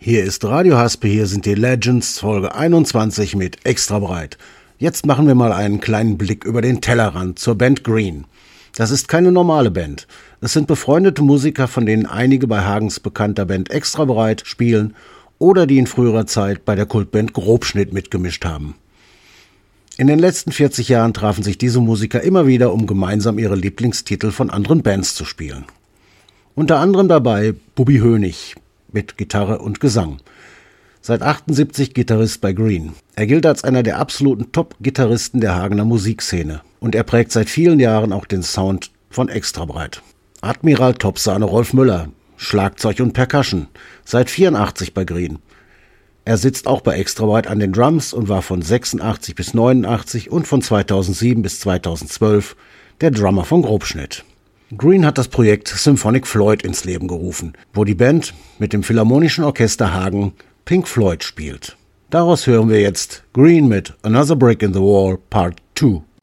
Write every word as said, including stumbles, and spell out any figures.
Hier ist Radio Haspe, hier sind die Legends, Folge einundzwanzig mit Extra breit. Jetzt machen wir mal einen kleinen Blick über den Tellerrand zur Band Green. Das ist keine normale Band. Es sind befreundete Musiker, von denen einige bei Hagens bekannter Band Extra breit spielen oder die in früherer Zeit bei der Kultband Grobschnitt mitgemischt haben. In den letzten vierzig Jahren trafen sich diese Musiker immer wieder, um gemeinsam ihre Lieblingstitel von anderen Bands zu spielen. Unter anderem dabei Bubbi Hönig mit Gitarre und Gesang. Seit achtundsiebzig Gitarrist bei Green. Er gilt als einer der absoluten Top-Gitarristen der Hagener Musikszene. Und er prägt seit vielen Jahren auch den Sound von Extra breit. Admiral Topsahne Rolf Müller, Schlagzeug und Percussion, seit vierundachtzig bei Green. Er sitzt auch bei Extra breit an den Drums und war von sechsundachtzig bis neunundachtzig und von zweitausendsieben bis zweitausendzwölf der Drummer von Grobschnitt. Green hat das Projekt Symphonic Floyd ins Leben gerufen, wo die Band mit dem Philharmonischen Orchester Hagen Pink Floyd spielt. Daraus hören wir jetzt Green mit Another Brick in the Wall Part zwei.